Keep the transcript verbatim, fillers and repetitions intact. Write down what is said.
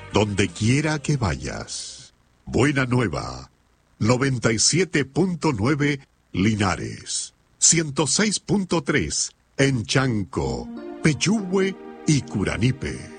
donde quiera que vayas. Buena Nueva, noventa y siete punto nueve Linares, ciento seis punto tres en Chanco, Pechúgue y Curanipe.